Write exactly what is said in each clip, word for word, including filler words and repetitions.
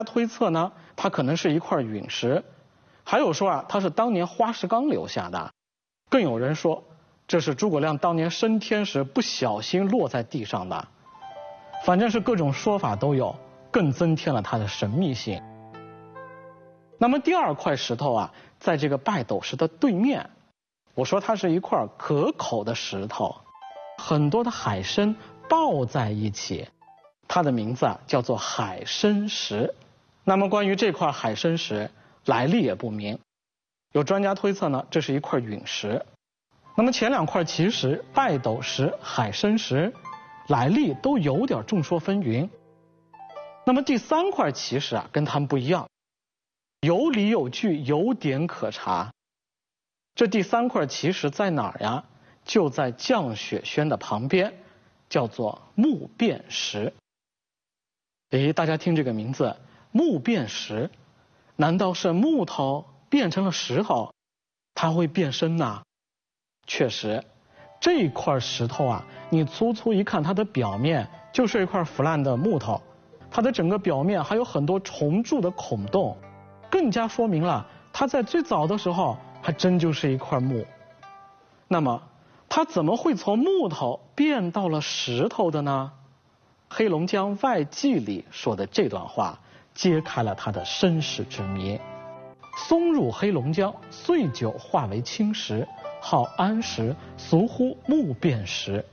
推测呢，它可能是一块陨石，还有说啊，它是当年花石纲留下的，更有人说这是诸葛亮当年升天时不小心落在地上的。反正是各种说法都有，更增添了它的神秘性。那么第二块石头啊，在这个拜斗石的对面，我说它是一块可口的石头，很多的海参抱在一起，它的名字啊叫做海参石。那么关于这块海参石来历也不明，有专家推测呢，这是一块陨石。那么前两块奇石拜斗石、海参石来历都有点众说纷纭。那么第三块奇石啊，跟他们不一样，有理有据，有点可查。这第三块奇石在哪儿呀？就在降雪轩的旁边，叫做木变石。诶，大家听这个名字，木变石，难道是木头变成了石头？它会变身呐？确实，这块石头啊，你粗粗一看，它的表面就是一块腐烂的木头，它的整个表面还有很多虫蛀的孔洞，更加说明了它在最早的时候还真就是一块木。那么它怎么会从木头变到了石头的呢？黑龙江外记里说的这段话揭开了它的身世之谜。松入黑龙江，岁久化为青石，号安石，俗呼木变石。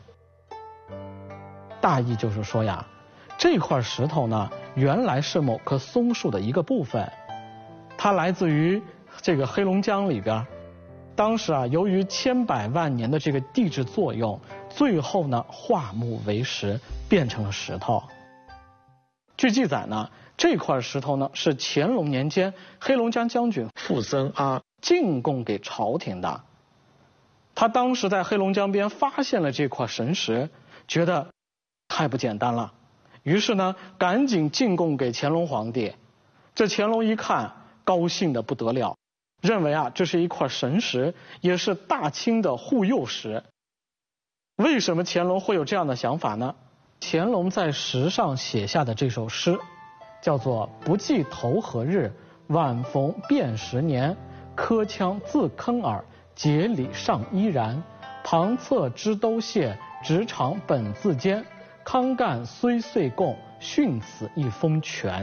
大意就是说呀，这块石头呢，原来是某棵松树的一个部分，它来自于这个黑龙江里边。当时啊，由于千百万年的这个地质作用，最后呢化木为石，变成了石头。据记载呢，这块石头呢是乾隆年间黑龙江将军傅森阿进贡给朝廷的。他当时在黑龙江边发现了这块神石，觉得太不简单了，于是呢赶紧进贡给乾隆皇帝。这乾隆一看，高兴得不得了，认为啊这是一块神石，也是大清的护佑石。为什么乾隆会有这样的想法呢？乾隆在石上写下的这首诗叫做不记头何日，晚逢变十年，科腔自坑耳，节礼尚依然，旁侧之都谢，直肠本自坚，康干虽岁贡，训此一封全。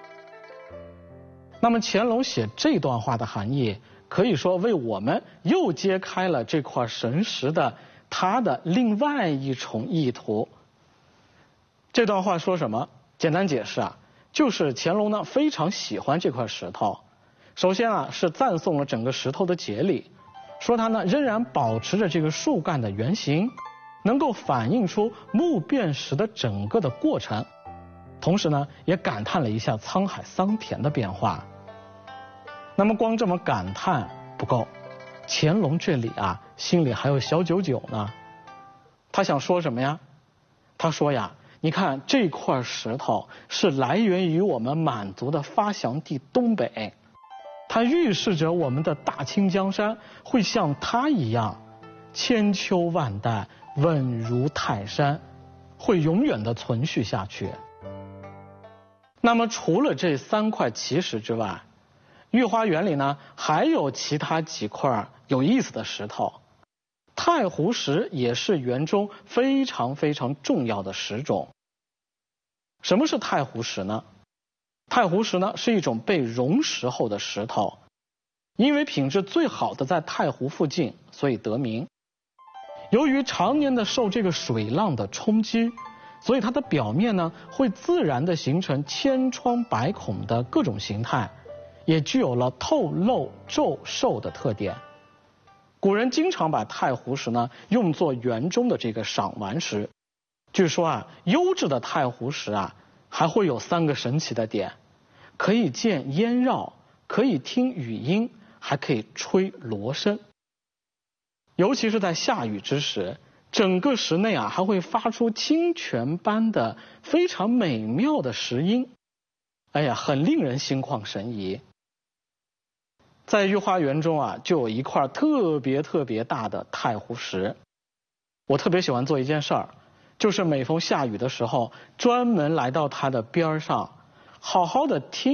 那么乾隆写这段话的含义，可以说为我们又揭开了这块神石的它的另外一重意图。这段话说什么？简单解释啊，就是乾隆呢非常喜欢这块石头。首先啊是赞颂了整个石头的节理，说它呢仍然保持着这个树干的原型，能够反映出木变石的整个的过程。同时呢也感叹了一下沧海桑田的变化。那么光这么感叹不够，乾隆这里啊心里还有小九九呢。他想说什么呀？他说呀，你看这块石头是来源于我们满族的发祥地东北，它预示着我们的大清江山会像它一样千秋万代，稳如泰山，会永远的存续下去。那么除了这三块奇石之外，御花园里呢还有其他几块有意思的石头。太湖石也是园中非常非常重要的石种。什么是太湖石呢？太湖石呢是一种被溶蚀后的石头，因为品质最好的在太湖附近，所以得名。由于常年的受这个水浪的冲击，所以它的表面呢会自然的形成千疮百孔的各种形态，也具有了透漏皱瘦的特点。古人经常把太湖石呢用作园中的这个赏玩石。据说啊，优质的太湖石啊还会有三个神奇的点：可以见烟绕，可以听雨音，还可以吹锣声。尤其是在下雨之时，整个石内啊还会发出清泉般的非常美妙的石音，哎呀，很令人心旷神怡。在御花园中啊，就有一块特别特别大的太湖石。我特别喜欢做一件事儿，就是每逢下雨的时候，专门来到它的边上，好好的听